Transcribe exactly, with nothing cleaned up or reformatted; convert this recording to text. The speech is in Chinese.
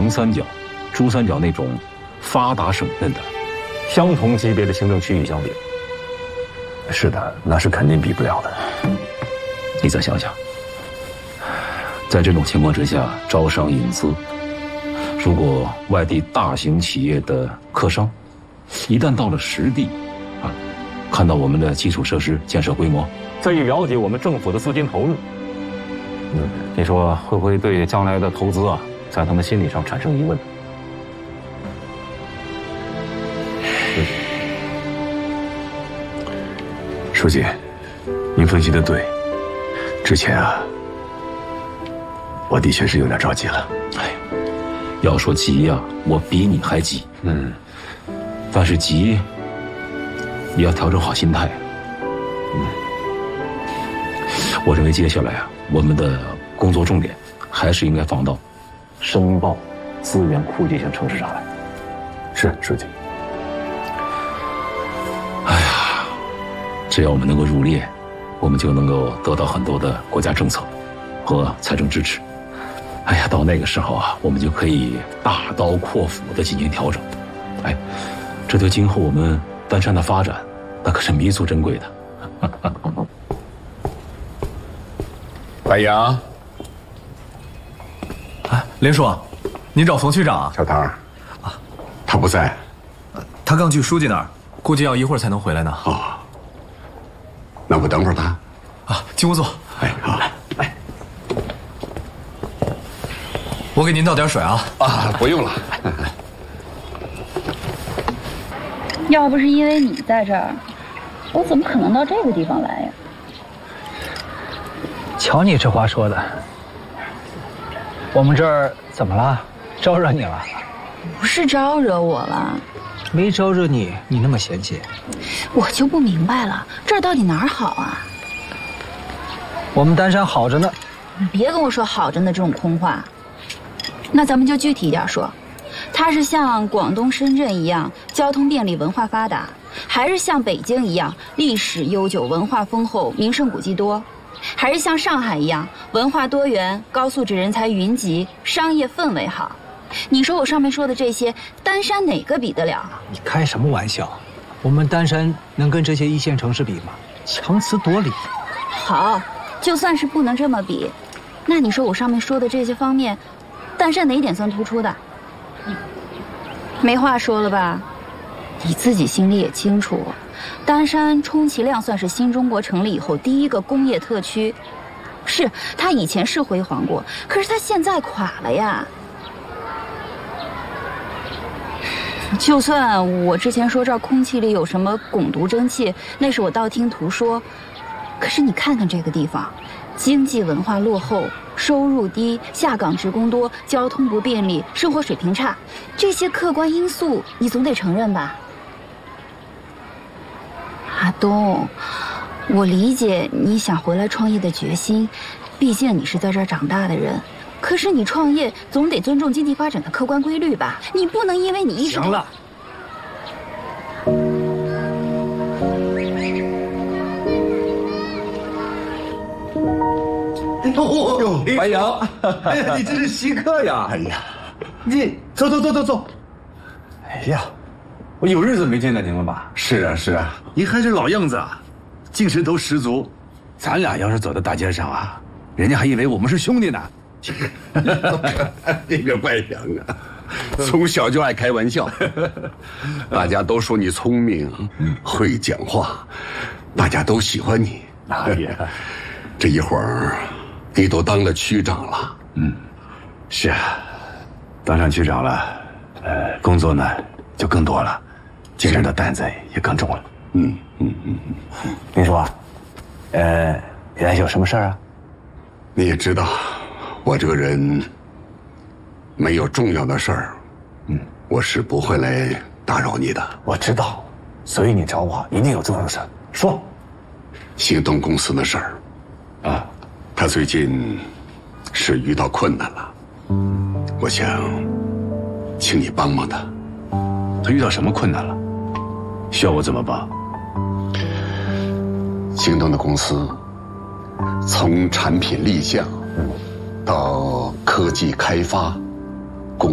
银三角、珠三角那种发达省份的相同级别的行政区域相比， 是的，那是肯定比不了的。 你再想想，在这种情况之下，招商引资，如果外地大型企业的客商一旦到了实地，啊，看到我们的基础设施建设规模，再一了解我们政府的资金投入，嗯，你说会不会对将来的投资啊，在他们心理上产生疑问？ 书记，您分析的对。之前啊，我的确是有点着急了。 哎，要说急呀、啊，我比你还急。嗯，但是急也要调整好心态。嗯，我认为接下来啊，我们的工作重点还是应该放到申报资源枯竭型城市上来。 是，书记。 哎呀，只要我们能够入列，我们就能够得到很多的国家政策和财政支持。哎呀，到那个时候啊，我们就可以大刀阔斧地进行调整。哎，这对今后我们丹山的发展，那可是弥足珍贵的。 白杨， 啊，林叔，您找冯区长啊？ 小唐，啊，他不在， 他刚去书记那儿，估计要一会儿才能回来呢。 哦，那我等会儿他。 啊，进屋坐。 哎，好，来来， 我给您倒点水啊。 啊，不用了。 要不是因为你在这儿，我怎么可能到这个地方来呀？ 瞧你这话说的，我们这儿怎么了？招惹你了？ 不是招惹我了， 没招惹你，你那么嫌弃， 我就不明白了，这儿到底哪儿好啊？ 我们丹山好着呢。 你别跟我说好着呢这种空话。那咱们就具体一点说，它是像广东深圳一样交通便利、文化发达，还是像北京一样历史悠久、文化丰厚、名胜古迹多？还是像上海一样文化多元、高素质人才云集、商业氛围好？你说我上面说的这些，丹山哪个比得了？ 你开什么玩笑？我们丹山能跟这些一线城市比吗？强词夺理。 好，就算是不能这么比，那你说我上面说的这些方面，丹山哪一点算突出的？没话说了吧？你自己心里也清楚，丹山充其量算是新中国成立以后第一个工业特区，是它以前是辉煌过，可是它现在垮了呀。就算我之前说这儿空气里有什么汞毒蒸汽，那是我道听途说，可是你看看这个地方，经济文化落后，收入低，下岗职工多，交通不便利，生活水平差，这些客观因素你总得承认吧？阿东，我理解你想回来创业的决心，毕竟你是在这儿长大的人。可是你创业总得尊重经济发展的客观规律吧？你不能因为你一直行了。 哦哟， 白杨，哎呀，你这是稀客呀！ 哎呀， 你走走走走走。哎呀，我有日子没见到您了吧？ 是啊是啊， 您还是老样子啊，精神头十足。咱俩要是走到大街上啊，人家还以为我们是兄弟呢。 这个白杨啊，从小就爱开玩笑，大家都说你聪明，会讲话，大家都喜欢你。 哎呀， 这一会儿你都当了区长了。 嗯，是啊，当上区长了，呃，工作呢就更多了，肩上的担子也更重了。 嗯嗯嗯嗯。林叔啊，呃，原来有什么事儿啊？ 你也知道，我这个人没有重要的事儿，嗯，我是不会来打扰你的。 我知道，所以你找我一定有重要的事儿，说。 行动公司的事儿， 啊， 他最近是遇到困难了，我想请你帮帮他。 他遇到什么困难了？需要我怎么帮？ 行动的公司从产品立项到科技开发，